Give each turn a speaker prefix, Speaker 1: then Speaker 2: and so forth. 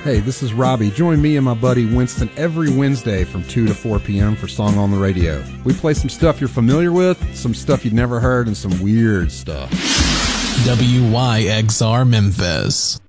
Speaker 1: Hey, this is Robbie. Join me and my buddy Winston every Wednesday from 2 to 4 p.m. for Song on the Radio. We play some stuff you're familiar with, some stuff you've never heard, and some weird stuff.
Speaker 2: WYXR Memphis.